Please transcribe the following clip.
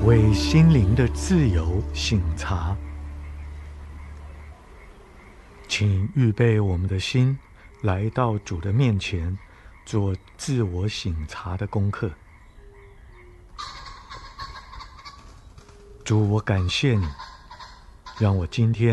为心灵的自由省察。请预备我们的心，来到主的面前，做自我省察的功课。主，我感谢你，让我今天